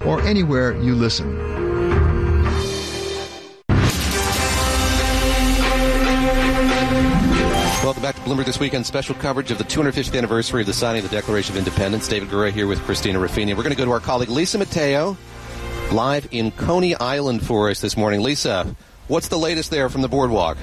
or anywhere you listen. Welcome back to Bloomberg This Weekend, special coverage of the 250th anniversary of the signing of the Declaration of Independence. David Gura here with Christina Ruffini. We're going to go to our colleague Lisa Mateo, live in Coney Island for us this morning. Lisa, what's the latest there from the boardwalk?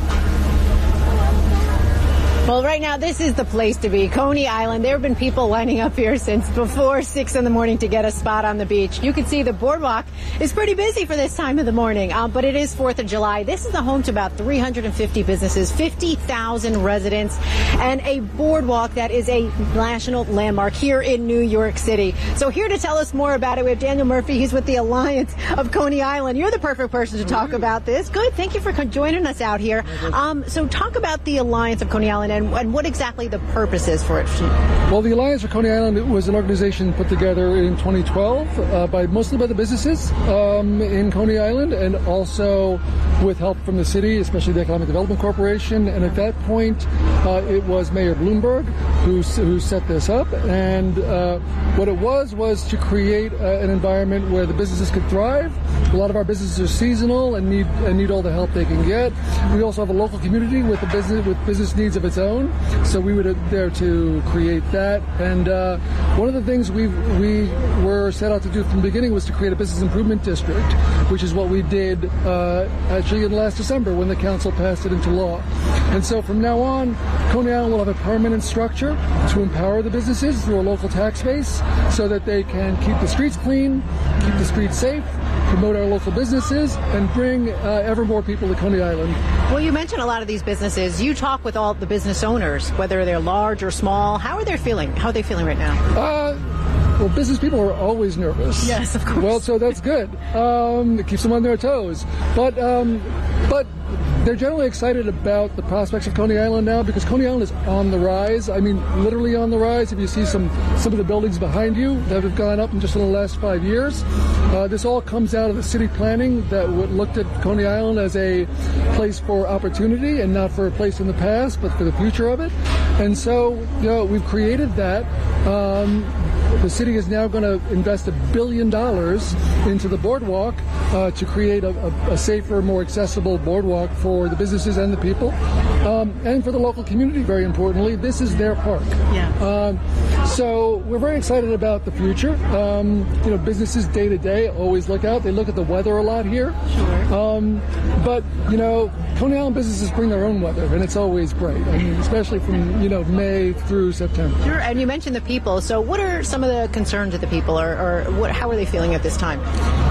Well, right now, this is the place to be, Coney Island. There have been people lining up here since before 6 in the morning to get a spot on the beach. You can see the boardwalk is pretty busy for this time of the morning, but it is 4th of July. This is the home to about 350 businesses, 50,000 residents, and a boardwalk that is a national landmark here in New York City. So here to tell us more about it, we have Daniel Murphy. He's with the Alliance of Coney Island. You're the perfect person to talk about this. Good. Thank you for joining us out here. So talk about the Alliance of Coney Island and what exactly the purpose is for it. Well, the Alliance for Coney Island was an organization put together in 2012 mostly by the businesses in Coney Island, and also with help from the city, especially the Economic Development Corporation. And at that point, it was Mayor Bloomberg who set this up. And what it was to create an environment where the businesses could thrive. A lot of our businesses are seasonal and need all the help they can get. We also have a local community with business needs of its own. So we were there to create that. And one of the things we were set out to do from the beginning was to create a business improvement district, which is what we did actually in last December when the council passed it into law. And so from now on, Coney Island will have a permanent structure to empower the businesses through a local tax base so that they can keep the streets clean, keep the streets safe, promote our local businesses, and bring ever more people to Coney Island. Well, you mentioned a lot of these businesses. You talk with all the business owners, whether they're large or small. How are they feeling? How are they feeling right now? Well, business people are always nervous. Yes, of course. Well, so that's good. It keeps them on their toes. But they're generally excited about the prospects of Coney Island now because Coney Island is on the rise. I mean, literally on the rise. If you see some of the buildings behind you that have gone up in just in the last 5 years, this all comes out of the city planning that looked at Coney Island as a place for opportunity and not for a place in the past, but for the future of it. And so, we've created that. The city is now going to invest $1 billion into the boardwalk to create a safer, more accessible boardwalk for the businesses and the people, and for the local community, very importantly. This is their park. Yeah. So we're very excited about the future. Businesses day to day always look out. They look at the weather a lot here. Sure. But Coney Island businesses bring their own weather, and it's always great. I mean, especially from, May through September. Sure, and you mentioned the people. So what are some of the concerns of the people, or how are they feeling at this time?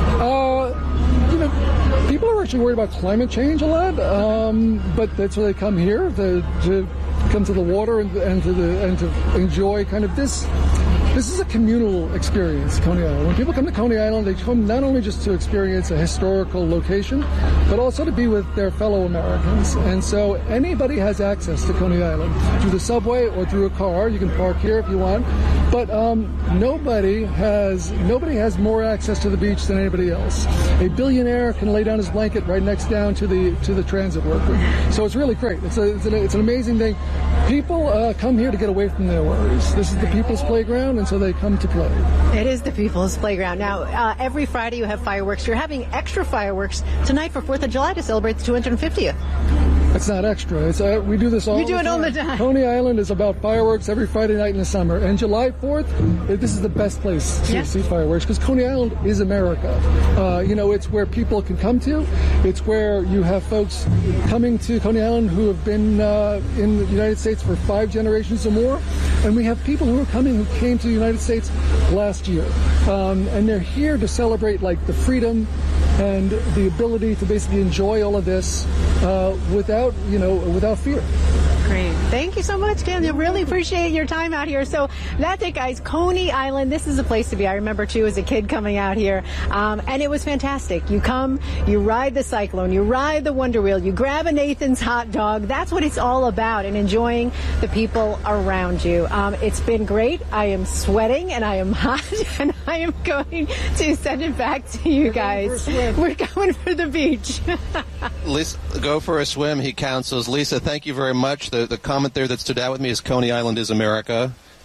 People are actually worried about climate change a lot, but that's why they come here, to come to the water and to enjoy kind of this. This is a communal experience, Coney Island. When people come to Coney Island, they come not only just to experience a historical location, but also to be with their fellow Americans. And so anybody has access to Coney Island through the subway or through a car. You can park here if you want. But nobody has more access to the beach than anybody else. A billionaire can lay down his blanket right next down to the transit worker. So it's really great. It's an amazing thing. People come here to get away from their worries. This is the people's playground, and so they come to play. It is the people's playground. Now, every Friday you have fireworks. You're having extra fireworks tonight for 4th of July to celebrate the 250th. It's not extra. We do this all the time. You do it all the time. Coney Island is about fireworks every Friday night in the summer. And July 4th, this is the best place to see fireworks because Coney Island is America. It's where people can come to. It's where you have folks coming to Coney Island who have been in the United States for 5 generations or more. And we have people who are coming who came to the United States last year. And they're here to celebrate like the freedom and the ability to basically enjoy all of this without fear. Great. Thank you so much, Daniel. Really appreciate your time out here. So that's it, guys. Coney Island, this is a place to be. I remember, too, as a kid coming out here, and it was fantastic. You come, you ride the Cyclone, you ride the Wonder Wheel, you grab a Nathan's hot dog. That's what it's all about, and enjoying the people around you. It's been great. I am sweating, and I am hot, and I am going to send it back to you guys. We're going for the beach. Lisa, go for a swim, he counsels. Lisa, thank you very much. The comment there that stood out with me is Coney Island is America.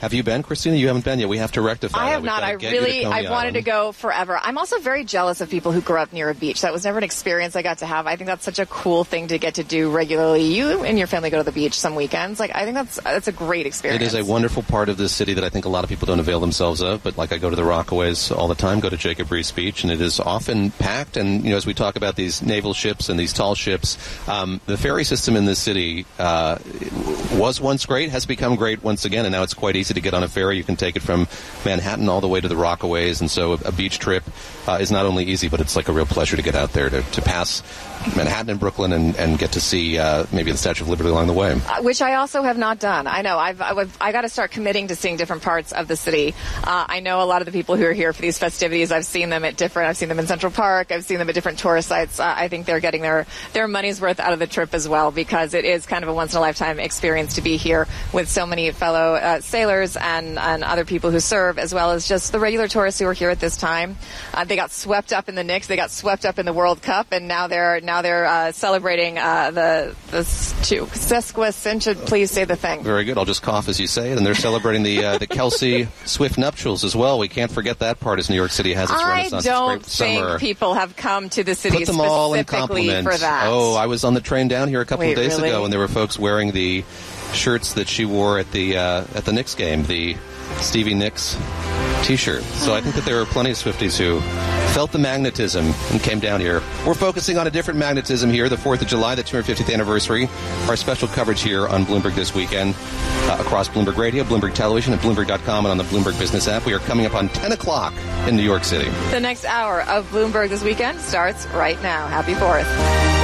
Have you been, Christina? You haven't been yet. We have to rectify that. I have not. I've wanted to go forever. I'm also very jealous of people who grew up near a beach. That was never an experience I got to have. I think that's such a cool thing to get to do regularly. You and your family go to the beach some weekends. Like, I think that's a great experience. It is a wonderful part of this city that I think a lot of people don't avail themselves of. But like, I go to the Rockaways all the time, go to Jacob Riis Beach, and it is often packed. And, as we talk about these naval ships and these tall ships, the ferry system in this city was once great, has become great once again, and now it's quite easy to get on a ferry. You can take it from Manhattan all the way to the Rockaways, and so a beach trip is not only easy, but it's like a real pleasure to get out there to pass Manhattan and Brooklyn and get to see maybe the Statue of Liberty along the way. Which I also have not done. I know. I got to start committing to seeing different parts of the city. I know a lot of the people who are here for these festivities. I've seen them in Central Park. I've seen them at different tourist sites. I think they're getting their money's worth out of the trip as well, because it is kind of a once-in-a-lifetime experience to be here with so many fellow sailors and other people who serve, as well as just the regular tourists who are here at this time. They got swept up in the Knicks. They got swept up in the World Cup, and now they're celebrating the sesquicentennial. Please say the thing. Very good. I'll just cough as you say it. And they're celebrating the Kelsey Swift nuptials as well. We can't forget that part as New York City has its renaissance. I don't think people have come to the city Put them all in specifically compliment. for that. Oh, I was on the train down here a couple of days really? ago, and there were folks wearing the shirts that she wore at the Knicks game, the Stevie Nicks T-shirt. So I think that there are plenty of Swifties who felt the magnetism and came down here. We're focusing on a different magnetism here, the 4th of July, the 250th anniversary. Our special coverage here on Bloomberg This Weekend across Bloomberg Radio, Bloomberg Television, and Bloomberg.com, and on the Bloomberg Business app. We are coming up on 10 o'clock in New York City. The next hour of Bloomberg This Weekend starts right now. Happy 4th.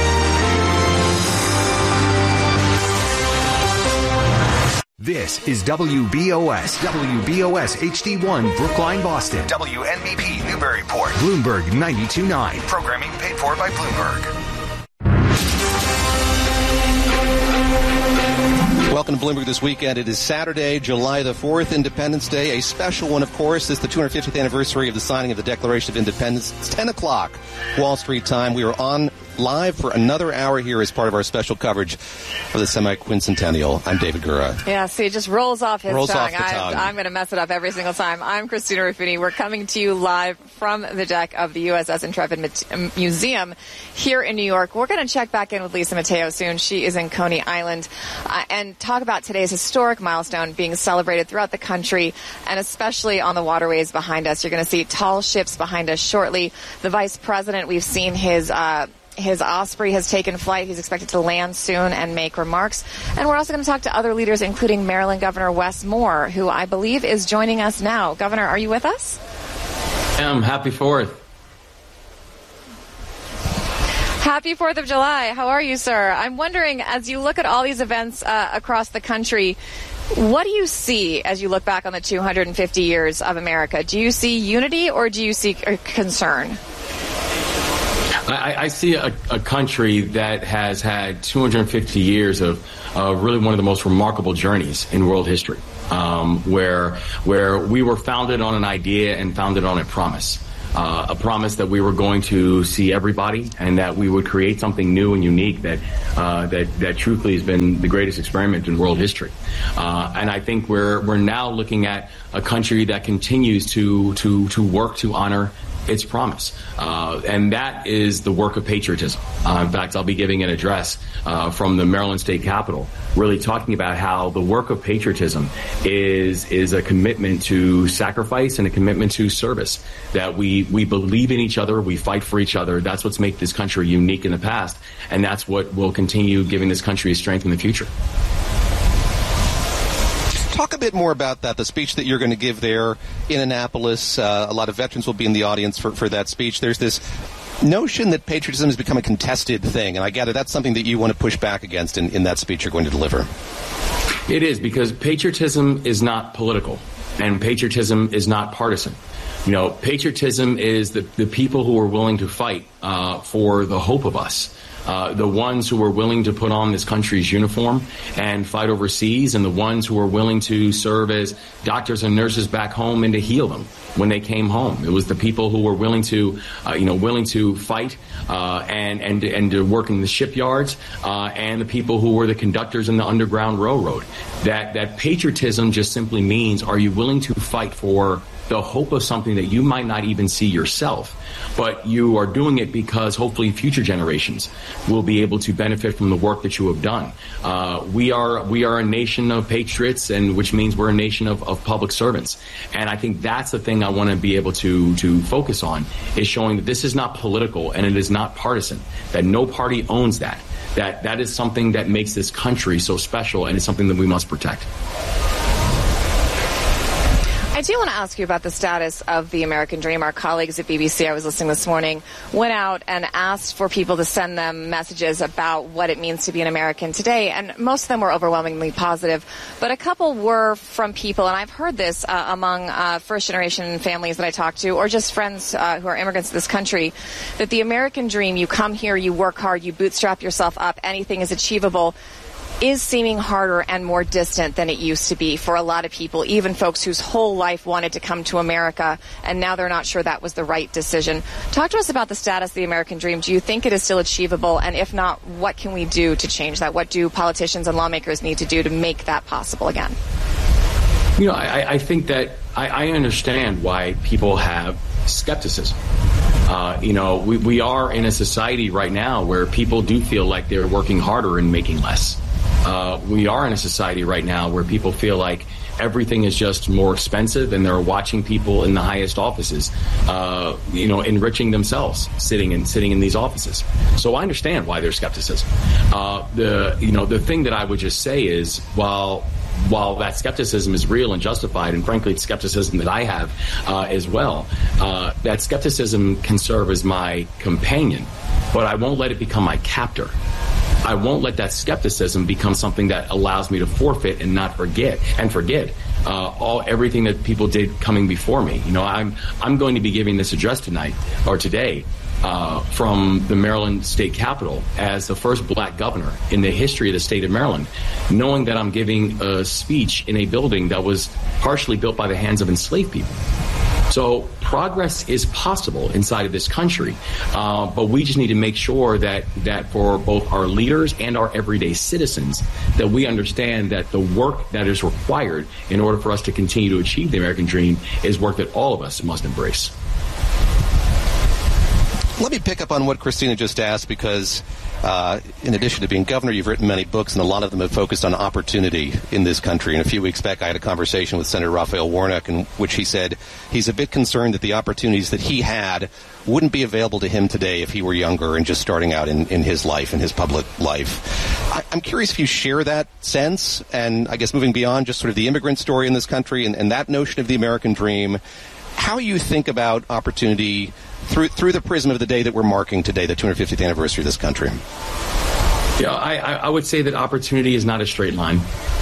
This is WBOS HD1, Brookline, Boston. WNBP, Newburyport. Bloomberg 92.9. Programming paid for by Bloomberg. Welcome to Bloomberg This Weekend. It is Saturday, July the 4th, Independence Day. A special one, of course. It's the 250th anniversary of the signing of the Declaration of Independence. It's 10 o'clock Wall Street time. We are on live for another hour here as part of our special coverage of the semi-quincentennial. I'm David Gura. Yeah, see, it just rolls off his tongue. Off the tongue. I'm going to mess it up every single time. I'm Christina Ruffini. We're coming to you live from the deck of the USS Intrepid Museum here in New York. We're going to check back in with Lisa Mateo soon. She is in Coney Island and talk about today's historic milestone being celebrated throughout the country and especially on the waterways behind us. You're going to see tall ships behind us shortly. The Vice President, we've seen his Osprey has taken flight. He's expected to land soon and make remarks. And we're also going to talk to other leaders, including Maryland Governor Wes Moore, who I believe is joining us now. Governor, are you with us? Happy 4th. Happy 4th of July. How are you, sir? I'm wondering, as you look at all these events across the country, what do you see as you look back on the 250 years of America? Do you see unity or do you see concern? I see a country that has had 250 years of really one of the most remarkable journeys in world history, where we were founded on an idea and founded on a promise that we were going to see everybody and that we would create something new and unique that truthfully has been the greatest experiment in world history. And I think we're now looking at a country that continues to work to honor its promise. And that is the work of patriotism. In fact, I'll be giving an address from the Maryland State Capitol, really talking about how the work of patriotism is a commitment to sacrifice and a commitment to service, that we believe in each other, we fight for each other. That's what's made this country unique in the past, and that's what will continue giving this country strength in the future. Talk a bit more about that, the speech that you're going to give there in Annapolis. A lot of veterans will be in the audience for that speech. There's this notion that patriotism has become a contested thing, and I gather that's something that you want to push back against in that speech you're going to deliver. It is, because patriotism is not political, and patriotism is not partisan. You know, patriotism is the people who are willing to fight for the hope of us. the ones who were willing to put on this country's uniform and fight overseas, and the ones who were willing to serve as doctors and nurses back home and to heal them when they came home. It was the people who were willing to fight and to work in the shipyards, and the people who were the conductors in the Underground Railroad. That patriotism just simply means, are you willing to fight for the hope of something that you might not even see yourself, but you are doing it because hopefully future generations will be able to benefit from the work that you have done. We are a nation of patriots, and which means we're a nation of public servants. And I think that's the thing I want to be able to focus on, is showing that this is not political and it is not partisan, that no party owns that. That is something that makes this country so special, and it's something that we must protect. I do want to ask you about the status of the American Dream. Our colleagues at BBC, I was listening this morning, went out and asked for people to send them messages about what it means to be an American today, and most of them were overwhelmingly positive. But a couple were from people, and I've heard this among first-generation families that I talk to, or just friends who are immigrants to this country, that the American Dream, you come here, you work hard, you bootstrap yourself up, anything is achievable, is seeming harder and more distant than it used to be for a lot of people, even folks whose whole life wanted to come to America, and now they're not sure that was the right decision. Talk to us about the status of the American Dream. Do you think it is still achievable? And if not, what can we do to change that? What do politicians and lawmakers need to do to make that possible again? I think that I understand why people have skepticism. We are in a society right now where people do feel like they're working harder and making less. We are in a society right now where people feel like everything is just more expensive, and they're watching people in the highest offices, enriching themselves, sitting in these offices. So I understand why there's skepticism. The thing that I would just say is, while that skepticism is real and justified, and frankly, it's skepticism that I have as well, that skepticism can serve as my companion, but I won't let it become my captor. I won't let that skepticism become something that allows me to forfeit and not forget everything that people did coming before me. I'm going to be giving this address today from the Maryland State Capitol as the first black governor in the history of the state of Maryland, knowing that I'm giving a speech in a building that was partially built by the hands of enslaved people. So progress is possible inside of this country, but we just need to make sure that for both our leaders and our everyday citizens, that we understand that the work that is required in order for us to continue to achieve the American dream is work that all of us must embrace. Let me pick up on what Christina just asked, because in addition to being governor, you've written many books, and a lot of them have focused on opportunity in this country. And a few weeks back, I had a conversation with Senator Raphael Warnock, in which he said he's a bit concerned that the opportunities that he had wouldn't be available to him today if he were younger and just starting out in his life, in his public life. I'm curious if you share that sense, and I guess moving beyond just sort of the immigrant story in this country and that notion of the American dream, how you think about opportunity through the prism of the day that we're marking today, the 250th anniversary of this country. Yeah, I would say that opportunity is not a straight line.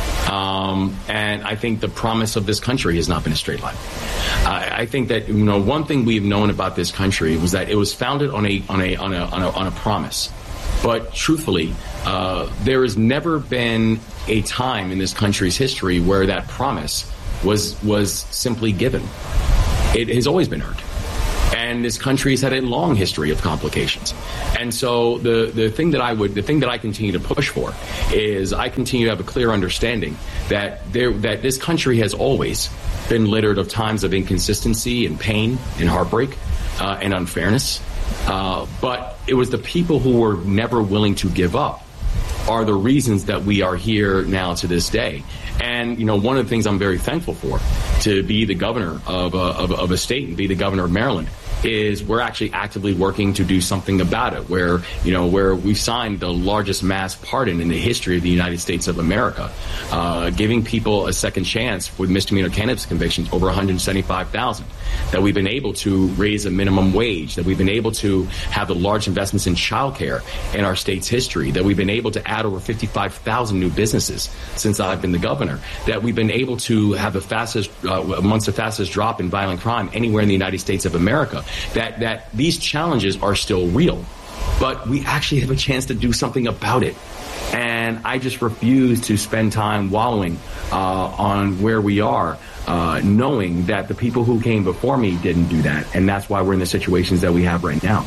And I think the promise of this country has not been a straight line. I think that one thing we've known about this country was that it was founded on a promise. But truthfully, there has never been a time in this country's history where that promise was simply given. It has always been earned. And this country has had a long history of complications. And so the thing that I continue to push for is I continue to have a clear understanding that this country has always been littered of times of inconsistency and pain and heartbreak and unfairness. But it was the people who were never willing to give up are the reasons that we are here now to this day. And, one of the things I'm very thankful for, to be the governor of a state and be the governor of Maryland, is we're actually actively working to do something about it, where we signed the largest mass pardon in the history of the United States of America, giving people a second chance with misdemeanor cannabis convictions, over 175,000, that we've been able to raise a minimum wage, that we've been able to have the large investments in childcare in our state's history, that we've been able to add over 55,000 new businesses since I've been the governor, that we've been able to have amongst the fastest drop in violent crime anywhere in the United States of America, that these challenges are still real. but we actually have a chance to do something about it. And I just refuse to spend time wallowing on where we are, knowing that the people who came before me didn't do that. And that's why we're in the situations that we have right now.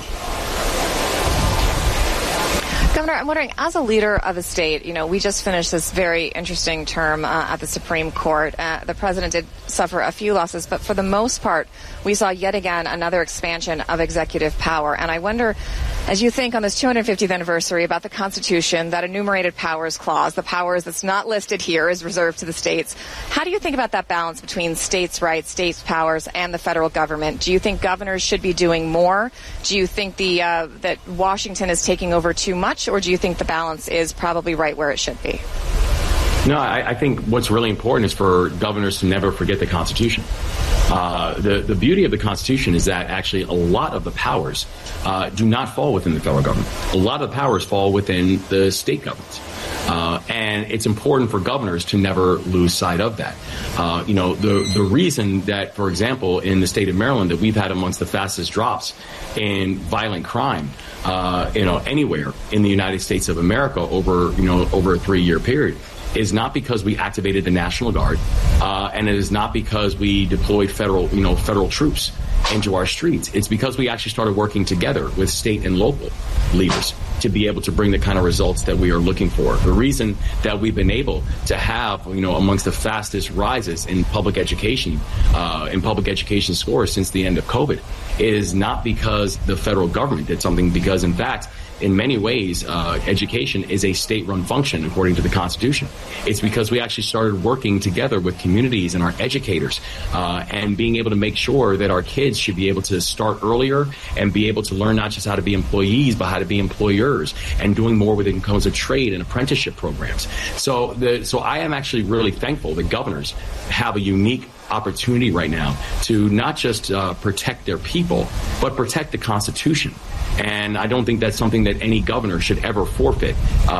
Governor, I'm wondering, as a leader of a state, we just finished this very interesting term at the Supreme Court. The president did suffer a few losses, but for the most part, we saw yet again another expansion of executive power. And I wonder, as you think on this 250th anniversary about the Constitution, that enumerated powers clause, the powers that's not listed here is reserved to the states. How do you think about that balance between states' rights, states' powers, and the federal government? Do you think governors should be doing more? Do you think that Washington is taking over too much, or do you think the balance is probably right where it should be? No, I think what's really important is for governors to never forget the Constitution. The beauty of the Constitution is that actually a lot of the powers do not fall within the federal government. A lot of the powers fall within the state governments. And it's important for governors to never lose sight of that. The reason that, for example, in the state of Maryland, that we've had amongst the fastest drops in violent crime, anywhere in the United States of America over a 3-year period, is not because we activated the National Guard, and it is not because we deployed federal troops into our streets. It's because we actually started working together with state and local leaders to be able to bring the kind of results that we are looking for. The reason that we've been able to have, amongst the fastest rises in public education scores since the end of COVID is not because the federal government did something, because in fact, in many ways, education is a state-run function according to the Constitution. It's because we actually started working together with communities and our educators and being able to make sure that our kids should be able to start earlier and be able to learn not just how to be employees, but how to be employers, and doing more when it comes to trade and apprenticeship programs. So I am actually really thankful that governors have a unique opportunity right now to not just protect their people, but protect the Constitution. And I don't think that's something that any governor should ever forfeit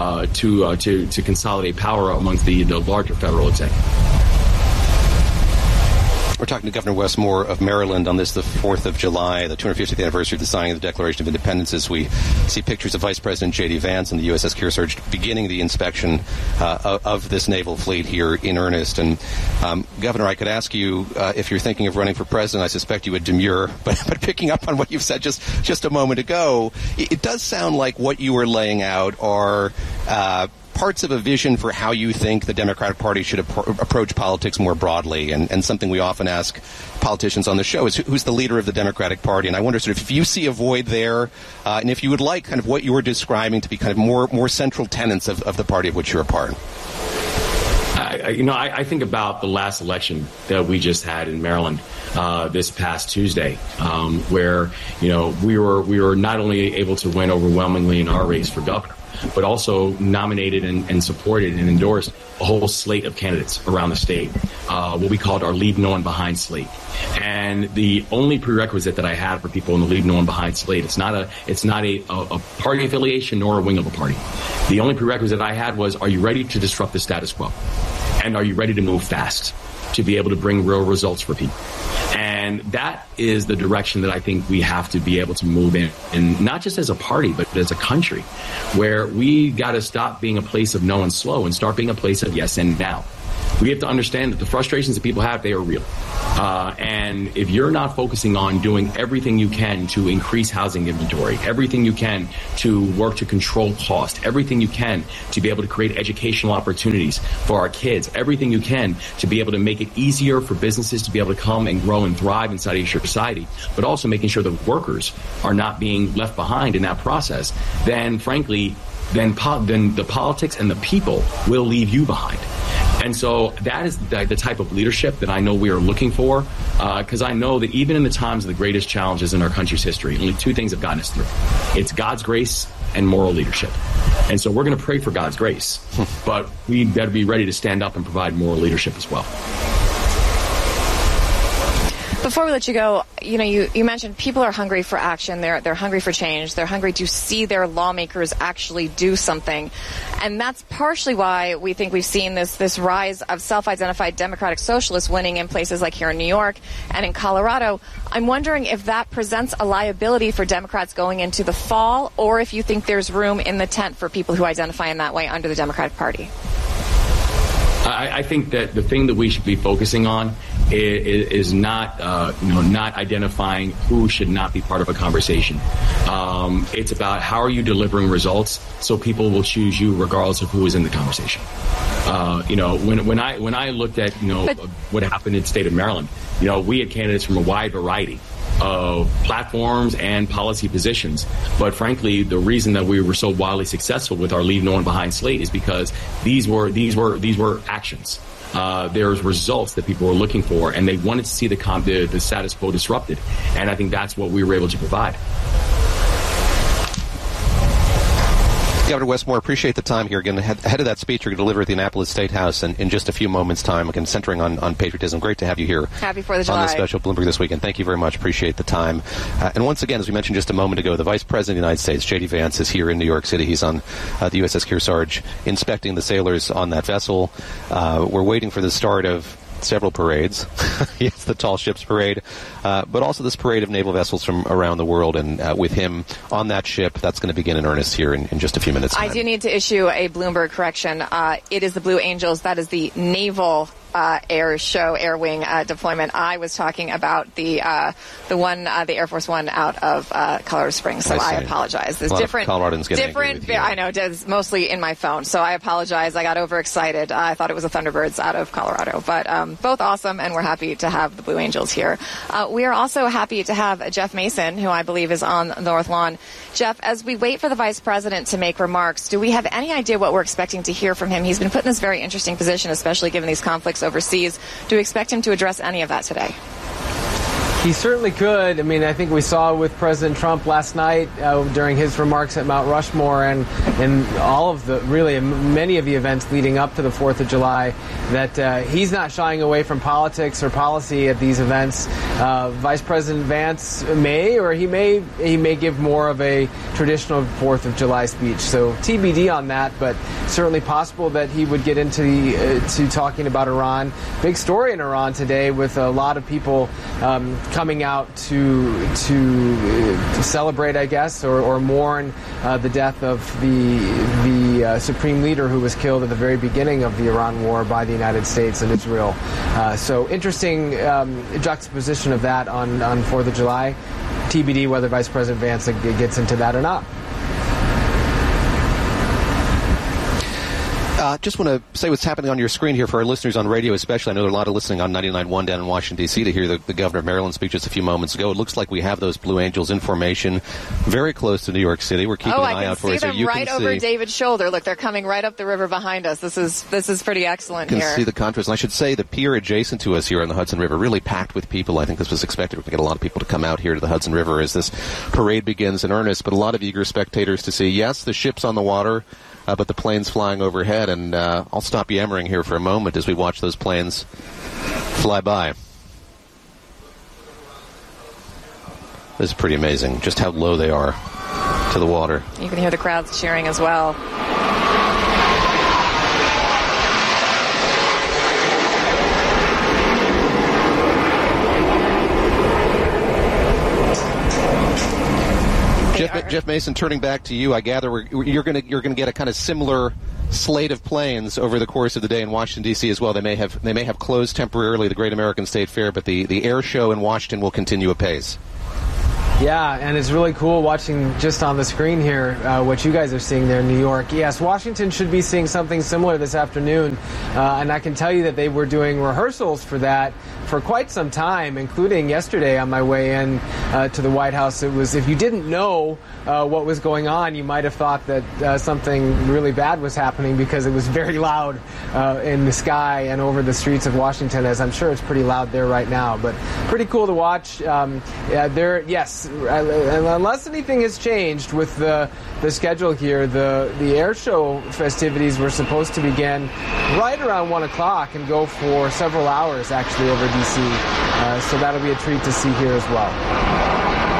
to consolidate power amongst the larger federal executive. We're talking to Governor Wes Moore of Maryland on this, the 4th of July, the 250th anniversary of the signing of the Declaration of Independence, as we see pictures of Vice President J.D. Vance and the USS Kearsarge beginning the inspection of this naval fleet here in earnest. And, Governor, I could ask you if you're thinking of running for president. I suspect you would demur, but picking up on what you've said just a moment ago, it does sound like what you were laying out are parts of a vision for how you think the Democratic Party should approach politics more broadly, and something we often ask politicians on the show is who's the leader of the Democratic Party. And I wonder sort of if you see a void there, and if you would like kind of what you were describing to be kind of more central tenets of the party of which you're a part. I think about the last election that we just had in Maryland this past Tuesday, where we were not only able to win overwhelmingly in our race for governor, but also nominated and supported and endorsed a whole slate of candidates around the state, what we called our Leave No One Behind slate. And the only prerequisite that I had for people in the Leave No One Behind slate, it's not a party affiliation nor a wing of a party. The only prerequisite I had was, are you ready to disrupt the status quo? And are you ready to move fast to be able to bring real results for people? And that is the direction that I think we have to be able to move in, and not just as a party, but as a country, where we got to stop being a place of no and slow and start being a place of yes and now. We have to understand that the frustrations that people have, they are real. And if you're not focusing on doing everything you can to increase housing inventory, everything you can to work to control cost, everything you can to be able to create educational opportunities for our kids, everything you can to be able to make it easier for businesses to be able to come and grow and thrive inside of your society, but also making sure that workers are not being left behind in that process, then frankly, then the politics and the people will leave you behind. And so that is the type of leadership that I know we are looking for, because I know that even in the times of the greatest challenges in our country's history, only two things have gotten us through. It's God's grace and moral leadership. And so we're going to pray for God's grace, but we better be ready to stand up and provide moral leadership as well. Before we let you go, you mentioned people are hungry for action. They're hungry for change. They're hungry to see their lawmakers actually do something. And that's partially why we think we've seen this rise of self-identified democratic socialists winning in places like here in New York and in Colorado. I'm wondering if that presents a liability for Democrats going into the fall, or if you think there's room in the tent for people who identify in that way under the Democratic Party. I think that the thing that we should be focusing on is not not identifying who should not be part of a conversation. It's about how are you delivering results so people will choose you regardless of who is in the conversation. When I looked at what happened in the state of Maryland, we had candidates from a wide variety of platforms and policy positions. But frankly, the reason that we were so wildly successful with our Leave No One Behind slate is because these were actions. There's results that people were looking for, and they wanted to see the status quo disrupted. And I think that's what we were able to provide. Governor Westmore, appreciate the time here. Again, ahead of that speech you're going to deliver at the Annapolis State House in just a few moments' time, again, centering on patriotism. Great to have you here. Happy 4th of July. On this special Bloomberg This Weekend. Thank you very much. Appreciate the time. And once again, as we mentioned just a moment ago, the Vice President of the United States, J.D. Vance, is here in New York City. He's on the USS Kearsarge inspecting the sailors on that vessel. We're waiting for the start of several parades. Yes, the Tall Ships Parade, but also this parade of naval vessels from around the world. And with him on that ship, that's going to begin in earnest here in just a few minutes. I do need to issue a Bloomberg correction. It is the Blue Angels. That is the naval air wing deployment. I was talking about the Air Force One out of Colorado Springs. So I apologize. There's different Coloradans getting different. I know it's mostly in my phone, so I apologize. I got overexcited. I thought it was the Thunderbirds out of Colorado, but both awesome, and we're happy to have the Blue Angels here. We are also happy to have Jeff Mason, who I believe is on the North Lawn. Jeff, as we wait for the Vice President to make remarks, do we have any idea what we're expecting to hear from him? He's been put in this very interesting position, especially given these conflicts overseas. Do we expect him to address any of that today? He certainly could. I mean, I think we saw with President Trump last night during his remarks at Mount Rushmore and all of many of the events leading up to the 4th of July that he's not shying away from politics or policy at these events. Vice President Vance he may give more of a traditional 4th of July speech. So TBD on that, but certainly possible that he would get into talking about Iran. Big story in Iran today with a lot of people coming out to celebrate, I guess, or mourn the death of the supreme leader who was killed at the very beginning of the Iran war by the United States and Israel. So interesting juxtaposition of that on 4th of July. TBD whether Vice President Vance gets into that or not. Just want to say what's happening on your screen here for our listeners on radio especially. I know there are a lot of listening on 99.1 down in Washington, D.C. to hear the governor of Maryland speak just a few moments ago. It looks like we have those Blue Angels in formation very close to New York City. We're keeping an eye out for it. I can see them right over David's shoulder. Look, they're coming right up the river behind us. This is pretty excellent here. You can see the contrast. And I should say the pier adjacent to us here on the Hudson River really packed with people. I think this was expected. We're going to get a lot of people to come out here to the Hudson River as this parade begins in earnest. But a lot of eager spectators to see, yes, the ship's on the water, but the planes flying overhead, and I'll stop yammering here for a moment as we watch those planes fly by. This is pretty amazing, just how low they are to the water. You can hear the crowds cheering as well. Jeff Mason, turning back to you, I gather you're going to get a kind of similar slate of planes over the course of the day in Washington, D.C. as well. They may have closed temporarily the Great American State Fair, but the air show in Washington will continue apace. Yeah, and it's really cool watching just on the screen here what you guys are seeing there in New York. Yes, Washington should be seeing something similar this afternoon, and I can tell you that they were doing rehearsals for that for quite some time, including yesterday on my way in to the White House. It was, if you didn't know what was going on, you might have thought that something really bad was happening because it was very loud in the sky and over the streets of Washington, as I'm sure it's pretty loud there right now. But pretty cool to watch. Yes, unless anything has changed with the schedule here, the air show festivities were supposed to begin right around 1 o'clock and go for several hours actually over D.C. So that'll be a treat to see here as well.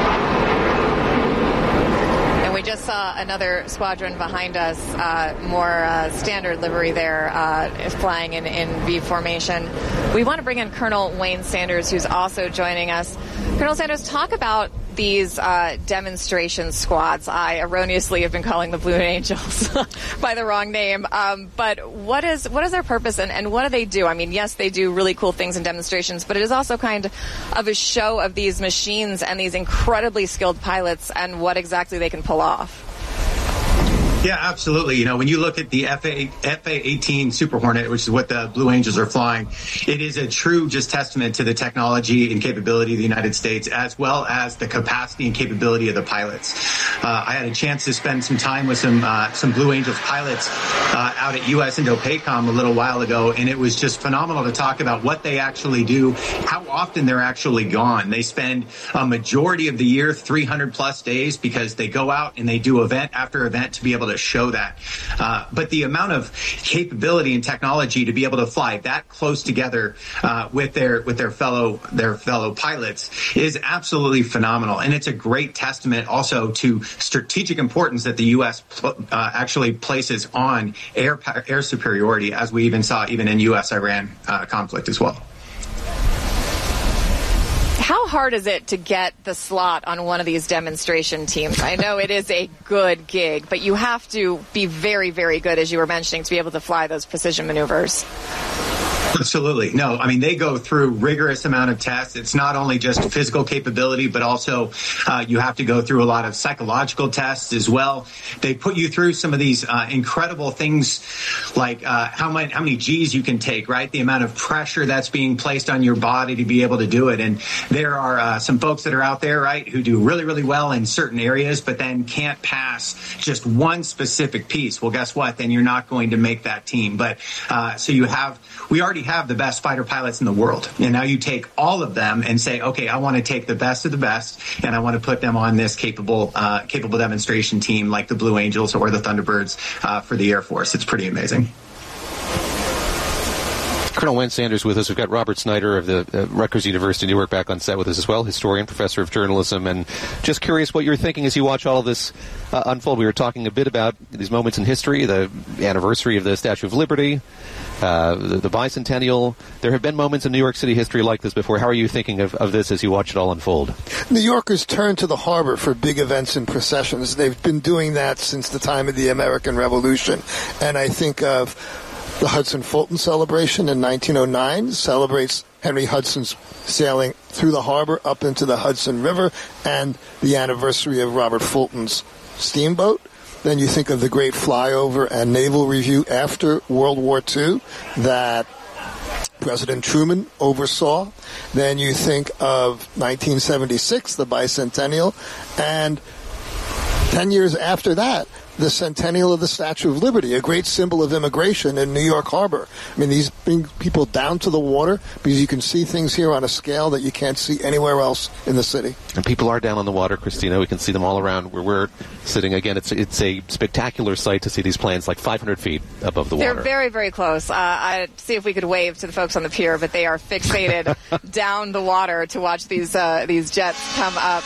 We just saw another squadron behind us, more standard livery there, flying in V formation. We want to bring in Colonel Wayne Sanders, who's also joining us. Colonel Sanders, talk about these demonstration squads. I erroneously have been calling the Blue Angels by the wrong name. But what is their purpose and what do they do? I mean, yes, they do really cool things in demonstrations, but it is also kind of a show of these machines and these incredibly skilled pilots and what exactly they can pull off. Yeah, absolutely. You know, when you look at the FA-18 Super Hornet, which is what the Blue Angels are flying, it is a true just testament to the technology and capability of the United States, as well as the capacity and capability of the pilots. I had a chance to spend some time with some Blue Angels pilots out at U.S. Indo-PACOM a little while ago, and it was just phenomenal to talk about what they actually do, how often they're actually gone. They spend a majority of the year, 300 plus days, because they go out and they do event after event to be able to show that. But the amount of capability and technology to be able to fly that close together with their fellow pilots is absolutely phenomenal. And it's a great testament also to strategic importance that the U.S. actually places on air superiority, as we even saw even in U.S.-Iran conflict as well. How hard is it to get the slot on one of these demonstration teams? I know it is a good gig, but you have to be very, very good, as you were mentioning, to be able to fly those precision maneuvers. Absolutely. No, I mean, they go through rigorous amount of tests. It's not only just physical capability, but also you have to go through a lot of psychological tests as well. They put you through some of these incredible things like how many G's you can take, right? The amount of pressure that's being placed on your body to be able to do it. And there are some folks that are out there, right, who do really, really well in certain areas, but then can't pass just one specific piece. Well, guess what? Then you're not going to make that team. But so we already have the best fighter pilots in the world. And now you take all of them and say, okay, I want to take the best of the best, and I want to put them on this capable demonstration team like the Blue Angels or the Thunderbirds for the Air Force. It's pretty amazing. Colonel Wayne Sanders with us. We've got Robert Snyder of the Rutgers University Newark back on set with us as well, historian, professor of journalism, and just curious what you're thinking as you watch all of this unfold. We were talking a bit about these moments in history, the anniversary of the Statue of Liberty, the bicentennial. There have been moments in New York City history like this before. How are you thinking of this as you watch it all unfold? New Yorkers turn to the harbor for big events and processions. They've been doing that since the time of the American Revolution. And I think of the Hudson-Fulton celebration in 1909 celebrates Henry Hudson's sailing through the harbor up into the Hudson River and the anniversary of Robert Fulton's steamboat. Then you think of the great flyover and naval review after World War II that President Truman oversaw. Then you think of 1976, the bicentennial, and 10 years after that, the centennial of the Statue of Liberty, a great symbol of immigration in New York Harbor. I mean, these bring people down to the water because you can see things here on a scale that you can't see anywhere else in the city. And people are down on the water, Christina. We can see them all around where we're sitting. Again, it's a spectacular sight to see these planes like 500 feet above the water. They're very, very close. I'd see if we could wave to the folks on the pier, but they are fixated down the water to watch these jets come up.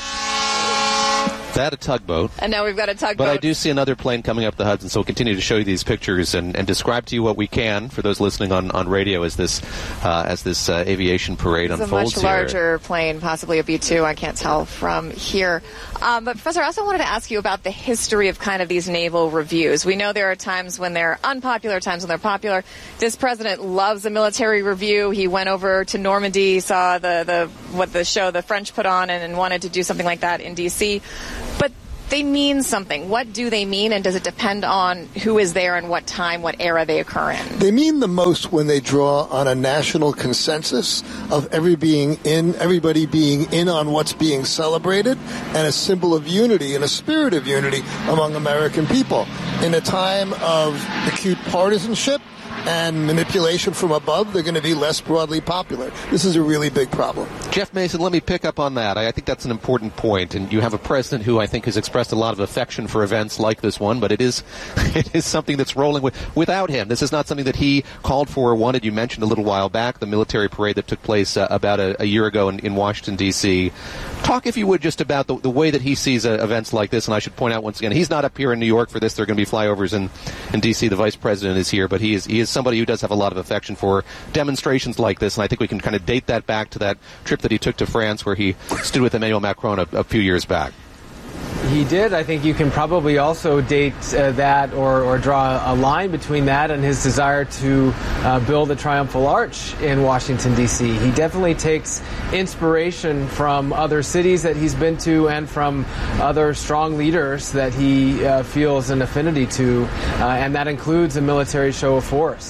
That a tugboat. And now we've got a tugboat. But I do see another plane coming up the Hudson, so we'll continue to show you these pictures and describe to you what we can for those listening on radio as this aviation parade unfolds. It's a much larger plane, possibly a B-2. I can't tell from here. But Professor, I also wanted to ask you about the history of kind of these naval reviews. We know there are times when they're unpopular, times when they're popular. This president loves a military review. He went over to Normandy, saw what the show the French put on, and wanted to do something like that in D.C. But they mean something. What do they mean, and does it depend on who is there and what time, what era they occur in? They mean the most when they draw on a national consensus of everybody being in on what's being celebrated, and a symbol of unity and a spirit of unity among American people. In a time of acute partisanship and manipulation from above, they're going to be less broadly popular. This is a really big problem. Jeff Mason, let me pick up on that. I think that's an important point, and you have a president who I think has expressed a lot of affection for events like this one, but it is something that's rolling without him. This is not something that he called for or wanted. You mentioned a little while back the military parade that took place about a year ago in Washington, D.C. Talk, if you would, just about the way that he sees events like this, and I should point out once again, he's not up here in New York for this. There are going to be flyovers in D.C. The vice president is here, but he is somebody who does have a lot of affection for demonstrations like this, and I think we can kind of date that back to that trip that he took to France where he stood with Emmanuel Macron a few years back. He did. I think you can probably also date that or draw a line between that and his desire to build a triumphal arch in Washington, D.C. He definitely takes inspiration from other cities that he's been to and from other strong leaders that he feels an affinity to, and that includes a military show of force.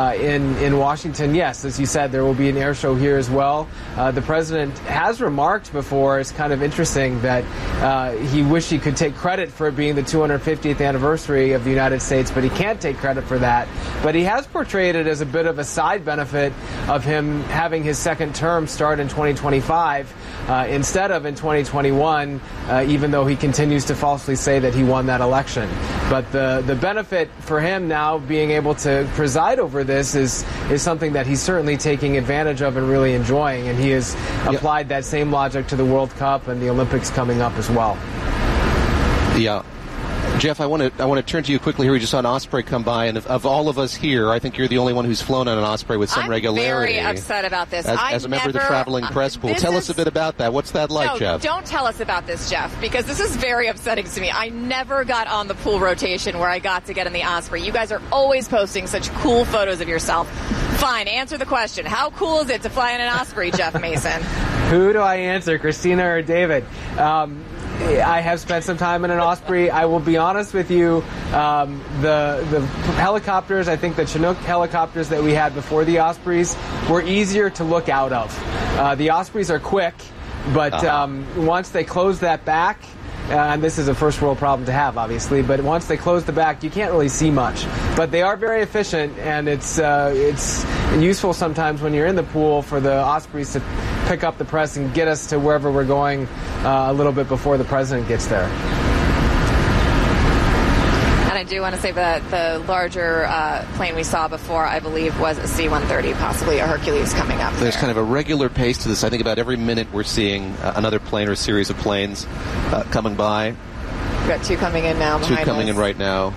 In Washington, yes, as you said, there will be an air show here as well. The president has remarked before, it's kind of interesting, that he wished he could take credit for it being the 250th anniversary of the United States, but he can't take credit for that. But he has portrayed it as a bit of a side benefit of him having his second term start in 2025 instead of in 2021, even though he continues to falsely say that he won that election. But the benefit for him now being able to preside over this is something that he's certainly taking advantage of and really enjoying, and he has applied that same logic to the World Cup and the Olympics coming up as well. Yeah. Jeff, I want to turn to you quickly here. We just saw an Osprey come by, and of all of us here, I think you're the only one who's flown on an Osprey with some regularity. I'm very upset about this. As a member of the traveling press pool. Tell us a bit about that. What's that like, Jeff? Don't tell us about this, Jeff, because this is very upsetting to me. I never got on the pool rotation where I got to get in the Osprey. You guys are always posting such cool photos of yourself. Fine, answer the question. How cool is it to fly in an Osprey, Jeff Mason? Who do I answer, Christina or David? I have spent some time in an Osprey. I will be honest with you, the helicopters, I think the Chinook helicopters that we had before the Ospreys were easier to look out of. The Ospreys are quick, but once they close that back, and this is a first world problem to have, obviously, but once they close the back, you can't really see much. But they are very efficient, and it's useful sometimes when you're in the pool for the Ospreys to pick up the press and get us to wherever we're going a little bit before the president gets there. And I do want to say that the larger plane we saw before, I believe, was a C-130, possibly a Hercules coming up. There's kind of a regular pace to this. I think about every minute we're seeing another plane or series of planes coming by. We've got two coming in now behind us. Two coming in right now.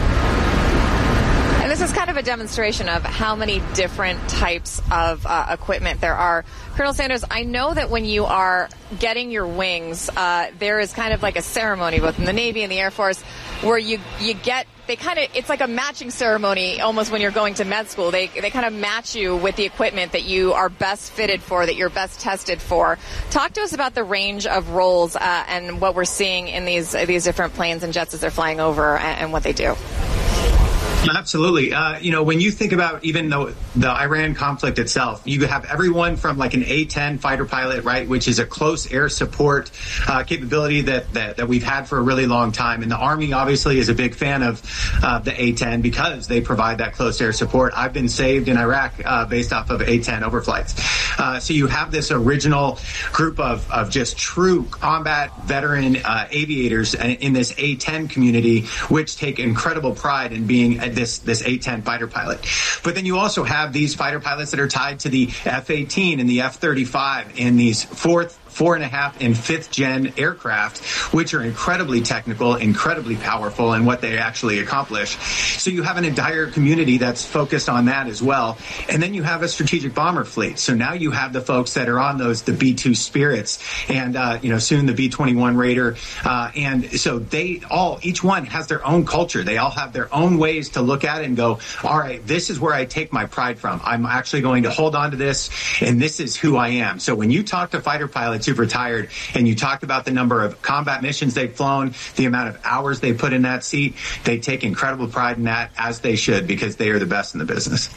And this is kind of a demonstration of how many different types of equipment there are. Colonel Sanders, I know that when you are getting your wings, there is kind of like a ceremony, both in the Navy and the Air Force, where you get, it's like a matching ceremony almost when you're going to med school. They kind of match you with the equipment that you are best fitted for, that you're best tested for. Talk to us about the range of roles and what we're seeing in these different planes and jets as they're flying over and what they do. Absolutely. When you think about even the Iran conflict itself, you have everyone from like an A-10 fighter pilot, right, which is a close air support capability that we've had for a really long time. And the Army obviously is a big fan of the A-10 because they provide that close air support. I've been saved in Iraq based off of A-10 overflights. So you have this original group of just true combat veteran aviators in this A-10 community, which take incredible pride in being this A-10 fighter pilot. But then you also have these fighter pilots that are tied to the F-18 and the F-35 and these fourth, 4.5, and 5th gen aircraft, which are incredibly technical, incredibly powerful in what they actually accomplish. So you have an entire community that's focused on that as well. And then you have a strategic bomber fleet. So now you have the folks that are on the B-2 Spirits and, soon the B-21 Raider. And so each one has their own culture. They all have their own ways to look at it and go, all right, this is where I take my pride from. I'm actually going to hold on to this, and this is who I am. So when you talk to fighter pilots who've retired and you talk about the number of combat missions they've flown, the amount of hours they put in that seat, they take incredible pride in that, as they should, because they are the best in the business.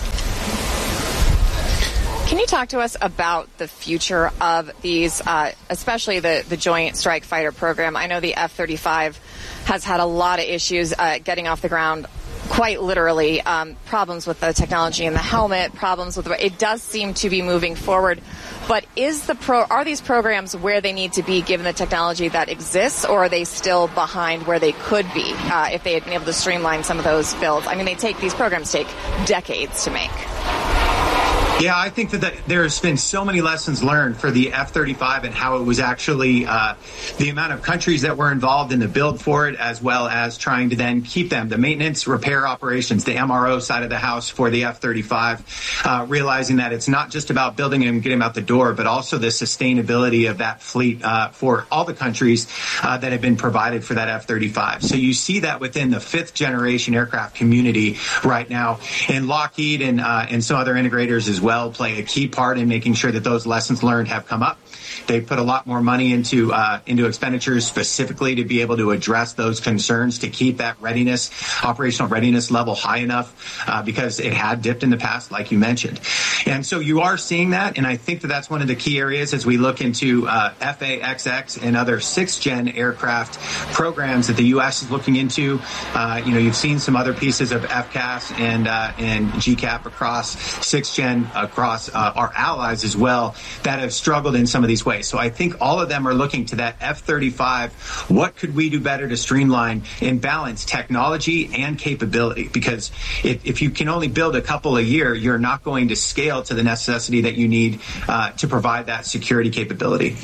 Can you talk to us about the future of these, especially the Joint Strike Fighter program? I know the F-35 has had a lot of issues getting off the ground. quite literally, problems with the technology in the helmet, problems with it does seem to be moving forward. But are these programs where they need to be given the technology that exists, or are they still behind where they could be if they had been able to streamline some of those builds? I mean, these programs take decades to make. Yeah, I think that there's been so many lessons learned for the F-35 and how it was actually the amount of countries that were involved in the build for it, as well as trying to then keep them, the maintenance, repair operations, the MRO side of the house for the F-35, realizing that it's not just about building them and getting them out the door, but also the sustainability of that fleet for all the countries that have been provided for that F-35. So you see that within the fifth generation aircraft community right now, and Lockheed and some other integrators as well play a key part in making sure that those lessons learned have come up. They put a lot more money into expenditures specifically to be able to address those concerns, to keep that operational readiness level high enough because it had dipped in the past, like you mentioned. And so you are seeing that, and I think that that's one of the key areas as we look into FA-XX and other sixth-gen aircraft programs that the U.S. is looking into. You've seen some other pieces of FCAS and GCAP across sixth-gen, across our allies as well, that have struggled in some of these ways. So I think all of them are looking to that F-35. What could we do better to streamline and balance technology and capability? Because if you can only build a couple a year, you're not going to scale to the necessity that you need to provide that security capability.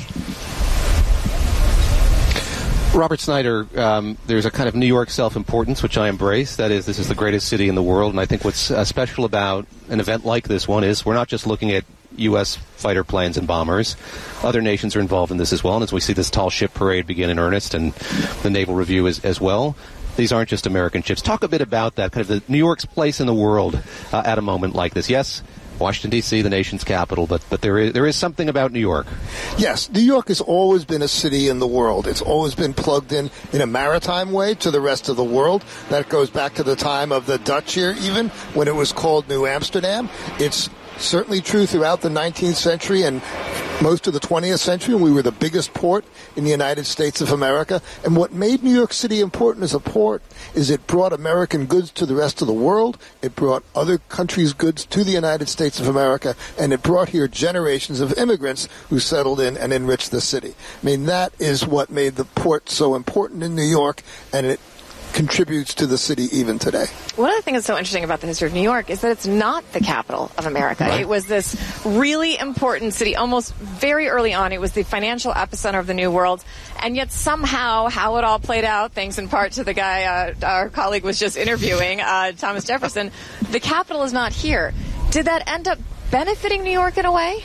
Robert Snyder, there's a kind of New York self-importance, which I embrace. That is, this is the greatest city in the world, and I think what's special about an event like this one is we're not just looking at U.S. fighter planes and bombers. Other nations are involved in this as well, and as we see this tall ship parade begin in earnest and the naval review as well, these aren't just American ships. Talk a bit about that, kind of the New York's place in the world at a moment like this. Yes, Washington, D.C., the nation's capital, but there is something about New York. Yes, New York has always been a city in the world. It's always been plugged in a maritime way to the rest of the world. That goes back to the time of the Dutch here, even, when it was called New Amsterdam. It's certainly true throughout the 19th century and most of the 20th century. We were the biggest port in the United States of America. And what made New York City important as a port is it brought American goods to the rest of the world. It brought other countries' goods to the United States of America. And it brought here generations of immigrants who settled in and enriched the city. I mean, that is what made the port so important in New York, and it contributes to the city even today. One of the things that's so interesting about the history of New York is that it's not the capital of America. Right. It was this really important city. Almost very early on, it was the financial epicenter of the New World. And yet somehow how it all played out, thanks in part to the guy our colleague was just interviewing, Thomas Jefferson, the capital is not here. Did that end up benefiting New York in a way?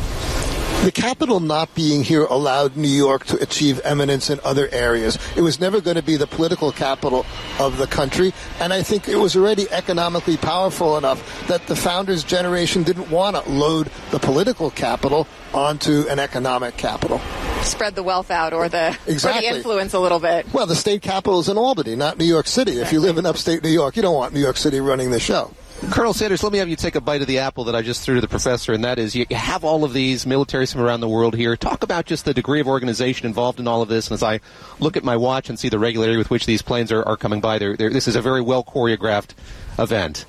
The capital not being here allowed New York to achieve eminence in other areas. It was never going to be the political capital of the country, and I think it was already economically powerful enough that the founders' generation didn't want to load the political capital onto an economic capital. Spread the wealth out or the exactly. Influence a little bit. Well, the state capital is in Albany, not New York City. If you live in upstate New York, you don't want New York City running the show. Colonel Sanders, let me have you take a bite of the apple that I just threw to the professor, and that is you have all of these militaries from around the world here. Talk about just the degree of organization involved in all of this, and as I look at my watch and see the regularity with which these planes are coming by, this is a very well-choreographed event.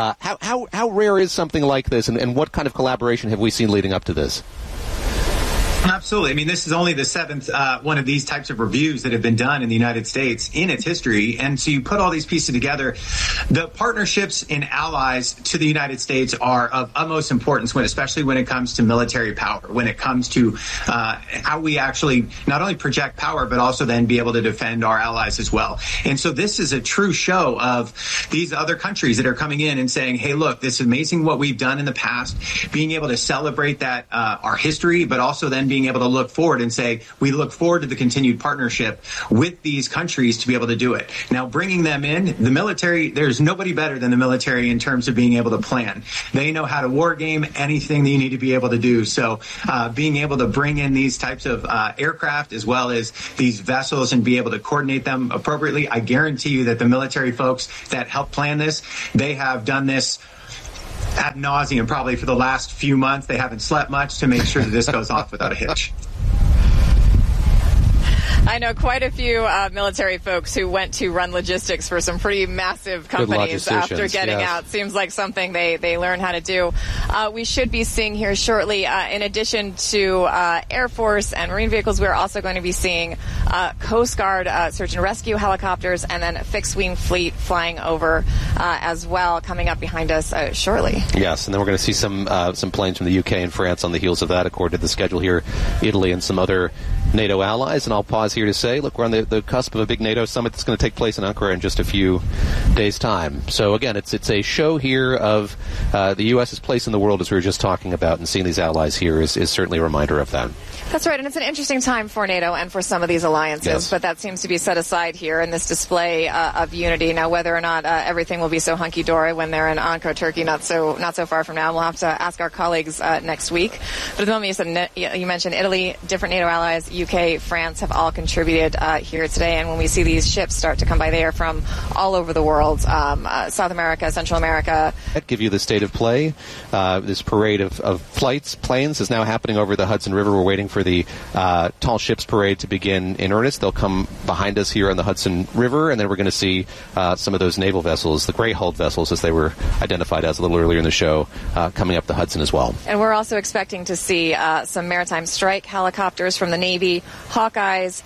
How rare is something like this, and what kind of collaboration have we seen leading up to this? Absolutely. I mean, this is only the seventh one of these types of reviews that have been done in the United States in its history. And so you put all these pieces together. The partnerships and allies to the United States are of utmost importance, especially when it comes to military power, when it comes to how we actually not only project power, but also then be able to defend our allies as well. And so this is a true show of these other countries that are coming in and saying, hey, look, this is amazing what we've done in the past, being able to celebrate that our history, but also then being able to look forward and say, we look forward to the continued partnership with these countries to be able to do it. Now, bringing them in, the military, there's nobody better than the military in terms of being able to plan. They know how to war game anything that you need to be able to do. So being able to bring in these types of aircraft as well as these vessels and be able to coordinate them appropriately, I guarantee you that the military folks that help plan this, they have done this ad nauseum probably for the last few months. They haven't slept much to make sure that this goes off without a hitch. I know quite a few military folks who went to run logistics for some pretty massive companies after getting out. Seems like something they learn how to do. We should be seeing here shortly, in addition to Air Force and Marine vehicles, we're also going to be seeing Coast Guard search and rescue helicopters, and then fixed-wing fleet flying over as well, coming up behind us shortly. Yes, and then we're going to see some planes from the UK and France on the heels of that, according to the schedule here, Italy and some other NATO allies. And I'll pause here to say, look, we're on the cusp of a big NATO summit that's going to take place in Ankara in just a few days' time. So again, it's a show here of the U.S.'s place in the world, as we were just talking about, and seeing these allies here is certainly a reminder of that. That's right, and it's an interesting time for NATO and for some of these alliances, but that seems to be set aside here in this display of unity. Now, whether or not everything will be so hunky-dory when they're in Ankara, Turkey, not so far from now, we'll have to ask our colleagues next week. But at the moment, you mentioned Italy, different NATO allies, UK, France have all contributed here today, and when we see these ships start to come by, they are from all over the world, South America, Central America. I'd give you the state of play. This parade of planes is now happening over the Hudson River. We're waiting for the tall ships parade to begin in earnest. They'll come behind us here on the Hudson River, and then we're going to see some of those naval vessels, the gray-hulled vessels, as they were identified as a little earlier in the show, coming up the Hudson as well. And we're also expecting to see some maritime strike helicopters from the Navy, Hawkeyes,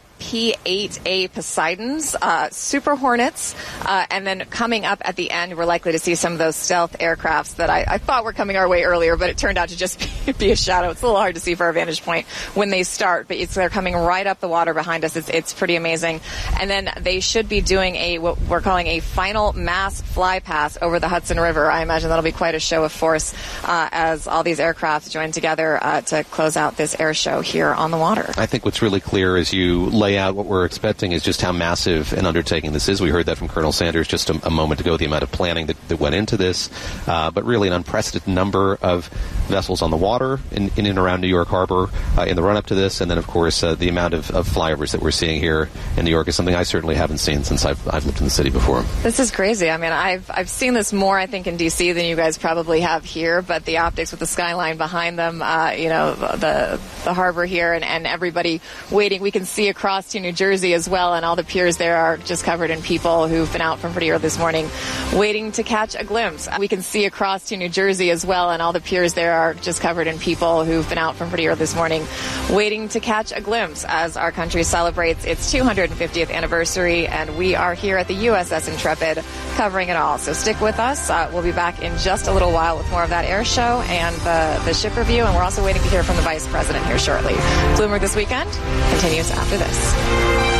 P-8A Poseidons, Super Hornets, and then coming up at the end, we're likely to see some of those stealth aircrafts that I thought were coming our way earlier, but it turned out to just be a shadow. It's a little hard to see for our vantage point when they start, but they're coming right up the water behind us. It's pretty amazing. And then they should be doing what we're calling a final mass fly pass over the Hudson River. I imagine that'll be quite a show of force as all these aircraft join together to close out this air show here on the water. I think what's really clear as you lay out what we're expecting is just how massive an undertaking this is. We heard that from Colonel Sanders just a moment ago, the amount of planning that went into this, but really an unprecedented number of vessels on the water in and around New York Harbor in the run-up to this, and then, of course, the amount of flyovers that we're seeing here in New York is something I certainly haven't seen since I've lived in the city before. This is crazy. I mean, I've seen this more, I think, in D.C. than you guys probably have here, but the optics with the skyline behind them, the harbor here and everybody waiting. We can see across to New Jersey as well, and all the piers there are just covered in people who've been out from pretty early this morning waiting to catch a glimpse. We can see across to New Jersey as well, and all the piers there are just covered in people who've been out from pretty early this morning waiting to catch a glimpse as our country celebrates its 250th anniversary, and we are here at the USS Intrepid covering it all. So stick with us. We'll be back in just a little while with more of that air show and the ship review, and we're also waiting to hear from the Vice President here shortly. Bloomberg This Weekend continues after this.